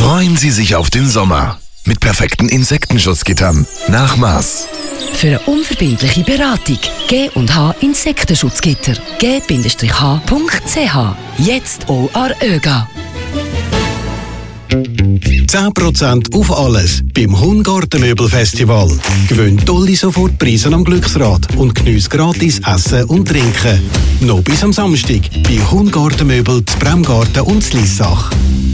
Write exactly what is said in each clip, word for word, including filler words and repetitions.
Freuen Sie sich auf den Sommer mit perfekten Insektenschutzgittern nach Maß. Für eine unverbindliche Beratung G und H Insektenschutzgitter. g Bindestrich h punkt c h. Jetzt auch an ÖGA. zehn Prozent auf alles beim Hungartenmöbelfestival. Gewinn tolle Sofortpreise am Glücksrad und geniesse gratis Essen und Trinken. Noch bis am Samstag bei Hungartenmöbel, Bremgarten und Lissach.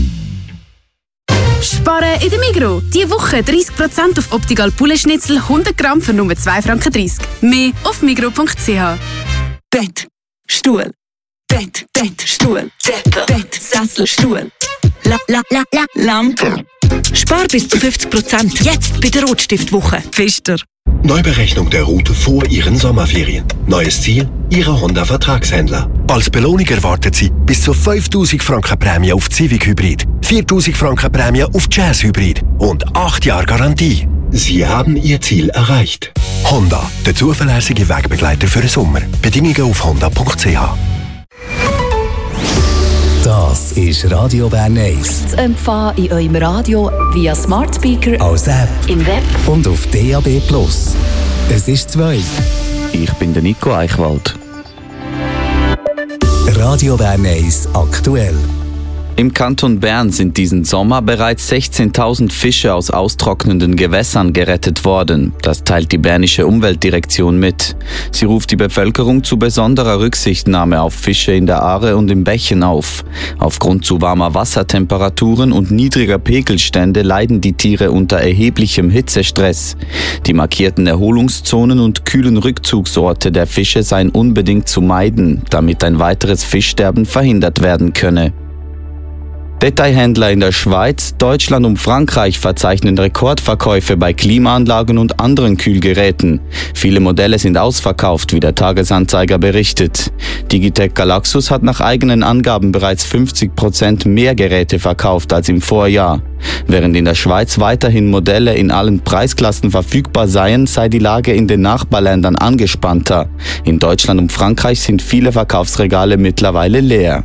Sparen in der Migros. Diese Woche dreißig Prozent auf Optical Poulet-Schnitzel hundert Gramm für nur zwei Franken dreißig. Mehr auf migros punkt c h. Bett, Stuhl, Bett, Bett, Stuhl, Decke, Bett, Sessel, Stuhl, la, la, la, la, Lampe. Spar bis zu fünfzig Prozent jetzt bei der Rotstiftwoche. Pfister. Neuberechnung der Route vor Ihren Sommerferien. Neues Ziel, Ihre Honda-Vertragshändler. Als Belohnung erwartet Sie bis zu fünftausend Franken Prämie auf Civic Hybrid, viertausend Franken Prämie auf Jazz Hybrid und acht Jahre Garantie. Sie haben Ihr Ziel erreicht. Honda, der zuverlässige Wegbegleiter für den Sommer. Bedingungen auf honda punkt c h. Das ist Radio Bern eins. Zu empfangen in eurem Radio via Smart Speaker, als App, im Web und auf D A B plus. Es ist zwei. Ich bin der Nico Eichwald. Radio Bern eins aktuell. Im Kanton Bern sind diesen Sommer bereits sechzehntausend Fische aus austrocknenden Gewässern gerettet worden. Das teilt die Bernische Umweltdirektion mit. Sie ruft die Bevölkerung zu besonderer Rücksichtnahme auf Fische in der Aare und im Bächen auf. Aufgrund zu warmer Wassertemperaturen und niedriger Pegelstände leiden die Tiere unter erheblichem Hitzestress. Die markierten Erholungszonen und kühlen Rückzugsorte der Fische seien unbedingt zu meiden, damit ein weiteres Fischsterben verhindert werden könne. Detailhändler in der Schweiz, Deutschland und Frankreich verzeichnen Rekordverkäufe bei Klimaanlagen und anderen Kühlgeräten. Viele Modelle sind ausverkauft, wie der Tagesanzeiger berichtet. Digitec Galaxus hat nach eigenen Angaben bereits fünfzig Prozent mehr Geräte verkauft als im Vorjahr. Während in der Schweiz weiterhin Modelle in allen Preisklassen verfügbar seien, sei die Lage in den Nachbarländern angespannter. In Deutschland und Frankreich sind viele Verkaufsregale mittlerweile leer.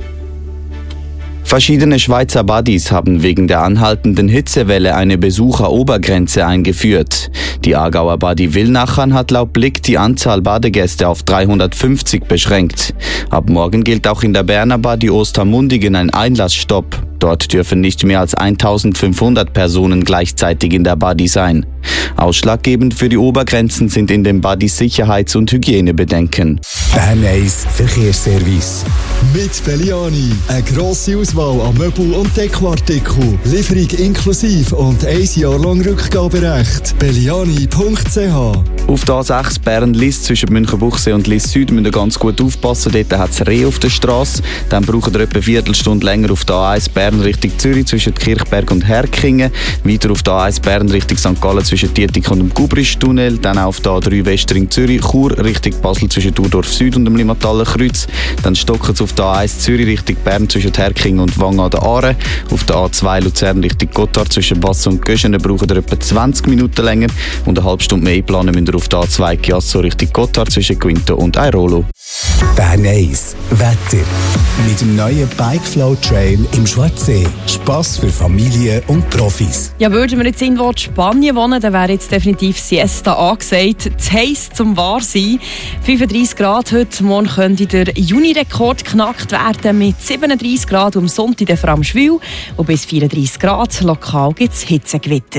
Verschiedene Schweizer Buddies haben wegen der anhaltenden Hitzewelle eine Besucherobergrenze eingeführt. Die Aargauer Buddy Willnachern hat laut Blick die Anzahl Badegäste auf dreihundertfünfzig beschränkt. Ab morgen gilt auch in der Berner Buddy Ostermundigen ein Einlassstopp. Dort dürfen nicht mehr als eintausendfünfhundert Personen gleichzeitig in der Buddy sein. Ausschlaggebend für die Obergrenzen sind in den Buddies Sicherheits- und Hygienebedenken. Bern eins Verkehrsservice. Mit Belliani. Eine grosse Auswahl an Möbel- und Dekoartikeln. Lieferung inklusive und ein Jahr lang Rückgaberecht. belliani punkt c h. Auf der A sechs Bern-Liss zwischen Münchenbuchsee und Liss Süd müsst ihr ganz gut aufpassen. Dort hat es Reh auf der Straße. Dann braucht ihr etwa eine Viertelstunde länger auf der A eins Bern Richtung Zürich zwischen Kirchberg und Herkingen. Weiter auf der A eins Bern Richtung Sankt Gallen zwischen Tietig und dem Gubrisch-Tunnel. Dann auf der A drei Westring Zürich, Chur Richtung Basel zwischen Urdorf Süd und dem Limataler Kreuz. Dann stocken es auf der A eins Zürich Richtung Bern zwischen Herkingen und Wangen an der Aare. Auf der A zwei Luzern Richtung Gotthard zwischen Bass und Göschenen braucht ihr etwa zwanzig Minuten länger. Und eine halbe Stunde mehr einplanen müsst ihr auf der A zwei Chiasso Richtung Gotthard zwischen Quinto und Airolo. Bern eins Wetter. Mit dem neuen Bikeflow Trail im Schwarzsee. Spass für Familie und Profis. Ja, würden wir jetzt irgendwo in Spanien wohnen, dann wäre jetzt definitiv Siesta angesagt. Zu heiß zum Wahrsein. fünfunddreissig Grad heute. Morgen könnte der Juni-Rekord geknackt werden mit siebenunddreissig Grad. Am Sonntag dann vor allem schwül. Und bis vierunddreissig Grad. Lokal gibt es Hitzegewitter.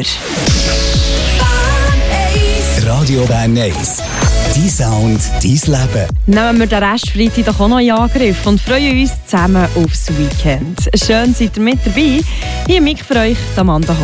Radio Bern eins. Dein Sound, dein Leben. Nehmen wir den Rest Freitag doch auch noch in Angriff und freuen uns zusammen aufs Weekend. Schön seid ihr mit dabei. Hier Mick für euch, Amanda Holt.